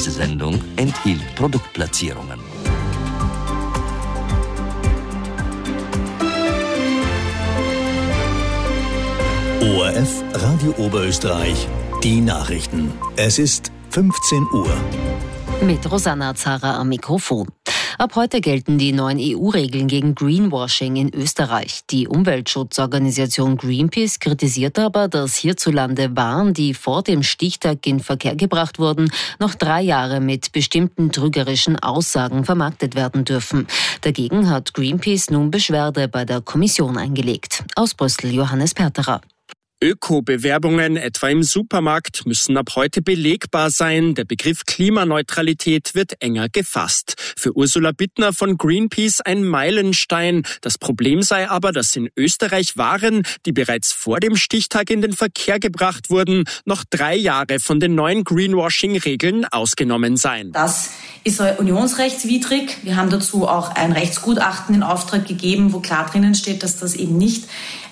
Diese Sendung enthielt Produktplatzierungen. ORF Radio Oberösterreich, die Nachrichten. Es ist 15 Uhr. Mit Rosanna Zara am Mikrofon. Ab heute gelten die neuen EU-Regeln gegen Greenwashing in Österreich. Die Umweltschutzorganisation Greenpeace kritisiert aber, dass hierzulande Waren, die vor dem Stichtag in Verkehr gebracht wurden, noch 3 Jahre mit bestimmten trügerischen Aussagen vermarktet werden dürfen. Dagegen hat Greenpeace nun Beschwerde bei der Kommission eingelegt. Aus Brüssel Johannes Perterer. Öko-Bewerbungen, etwa im Supermarkt, müssen ab heute belegbar sein. Der Begriff Klimaneutralität wird enger gefasst. Für Ursula Bittner von Greenpeace ein Meilenstein. Das Problem sei aber, dass in Österreich Waren, die bereits vor dem Stichtag in den Verkehr gebracht wurden, noch 3 Jahre von den neuen Greenwashing-Regeln ausgenommen seien. Das ist unionsrechtswidrig. Wir haben dazu auch ein Rechtsgutachten in Auftrag gegeben, wo klar drinnen steht, dass das eben nicht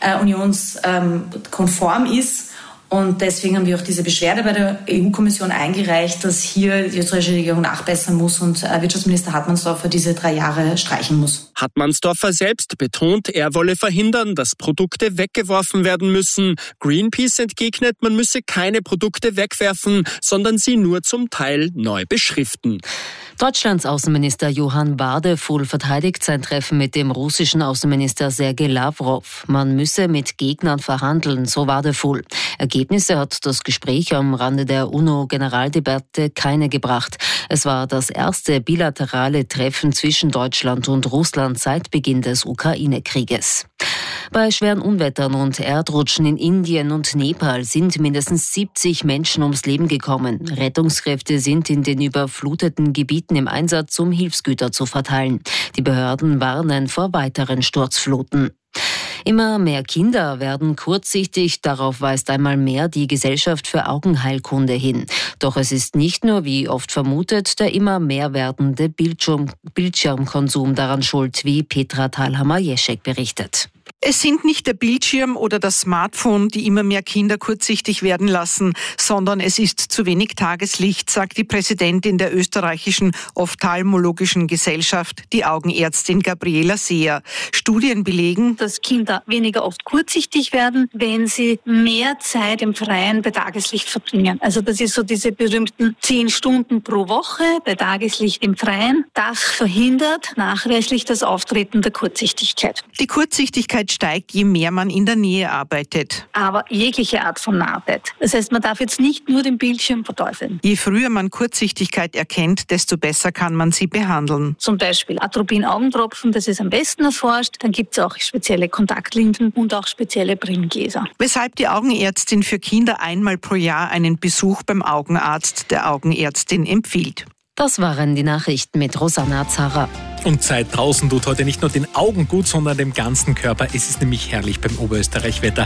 unionskonform ist. Und deswegen haben wir auch diese Beschwerde bei der EU-Kommission eingereicht, dass hier die österreichische Regierung nachbessern muss und Wirtschaftsminister Hartmannsdorfer diese 3 Jahre streichen muss. Hartmannsdorfer selbst betont, er wolle verhindern, dass Produkte weggeworfen werden müssen. Greenpeace entgegnet, man müsse keine Produkte wegwerfen, sondern sie nur zum Teil neu beschriften. Deutschlands Außenminister Johann Wadefuhl verteidigt sein Treffen mit dem russischen Außenminister Sergei Lavrov. Man müsse mit Gegnern verhandeln, so Wadefuhl. Ergebnisse hat das Gespräch am Rande der UNO-Generaldebatte keine gebracht. Es war das erste bilaterale Treffen zwischen Deutschland und Russland seit Beginn des Ukraine-Krieges. Bei schweren Unwettern und Erdrutschen in Indien und Nepal sind mindestens 70 Menschen ums Leben gekommen. Rettungskräfte sind in den überfluteten Gebieten im Einsatz, um Hilfsgüter zu verteilen. Die Behörden warnen vor weiteren Sturzfluten. Immer mehr Kinder werden kurzsichtig, darauf weist einmal mehr die Gesellschaft für Augenheilkunde hin. Doch es ist nicht nur, wie oft vermutet, der immer mehr werdende Bildschirmkonsum daran schuld, wie Petra Thalhammer-Jeschek berichtet. Es sind nicht der Bildschirm oder das Smartphone, die immer mehr Kinder kurzsichtig werden lassen, sondern es ist zu wenig Tageslicht, sagt die Präsidentin der österreichischen Ophthalmologischen Gesellschaft, die Augenärztin Gabriela Seher. Studien belegen, dass Kinder weniger oft kurzsichtig werden, wenn sie mehr Zeit im Freien bei Tageslicht verbringen. Also das ist so diese berühmten 10 Stunden pro Woche bei Tageslicht im Freien. Das verhindert nachweislich das Auftreten der Kurzsichtigkeit. Die Kurzsichtigkeit steigt, je mehr man in der Nähe arbeitet. Aber jegliche Art von Arbeit. Das heißt, man darf jetzt nicht nur den Bildschirm verteufeln. Je früher man Kurzsichtigkeit erkennt, desto besser kann man sie behandeln. Zum Beispiel Atropin-Augentropfen, das ist am besten erforscht. Dann gibt es auch spezielle Kontaktlinsen und auch spezielle Brillengläser. Weshalb die Augenärztin für Kinder einmal pro Jahr einen Besuch beim Augenarzt der Augenärztin empfiehlt. Das waren die Nachrichten mit Rosanna Zara. Und Zeit draußen tut heute nicht nur den Augen gut, sondern dem ganzen Körper. Es ist nämlich herrlich beim Oberösterreich-Wetter.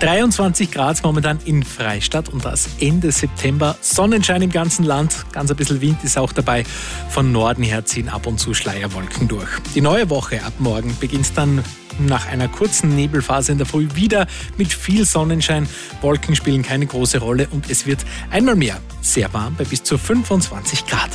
23 Grad momentan in Freistadt und das Ende September. Sonnenschein im ganzen Land, ganz ein bisschen Wind ist auch dabei. Von Norden her ziehen ab und zu Schleierwolken durch. Die neue Woche ab morgen beginnt dann nach einer kurzen Nebelphase in der Früh wieder mit viel Sonnenschein. Wolken spielen keine große Rolle und es wird einmal mehr sehr warm bei bis zu 25 Grad.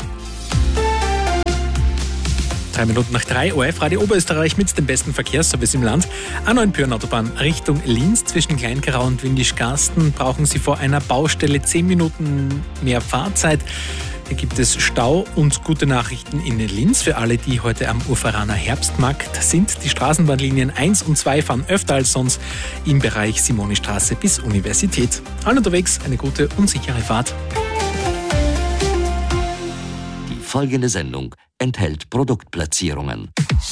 3 Minuten nach 3, ORF Radio Oberösterreich mit dem besten Verkehrsservice im Land. A9-Pyrenautobahn Richtung Linz zwischen Kleinkarau und Windischgarsten brauchen Sie vor einer Baustelle 10 Minuten mehr Fahrzeit. Hier gibt es Stau und gute Nachrichten in Linz für alle, die heute am Urferaner Herbstmarkt sind. Die Straßenbahnlinien 1 und 2 fahren öfter als sonst im Bereich Simonistraße bis Universität. Allen unterwegs eine gute und sichere Fahrt. Die folgende Sendung enthält Produktplatzierungen.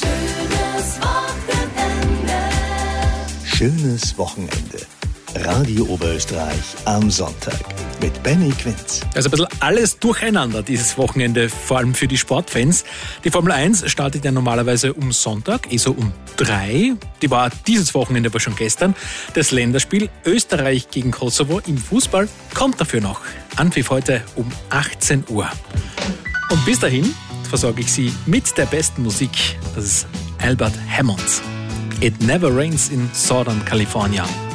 Schönes Wochenende. Radio Oberösterreich am Sonntag mit Benny Quinz. Also ein bisschen alles durcheinander dieses Wochenende, vor allem für die Sportfans. Die Formel 1 startet ja normalerweise um Sonntag, so um 3. Die war dieses Wochenende aber schon gestern. Das Länderspiel Österreich gegen Kosovo im Fußball kommt dafür noch. Anpfiff heute um 18 Uhr. Und bis dahin versorge ich Sie mit der besten Musik. Das ist Albert Hammond. It Never Rains in Southern California.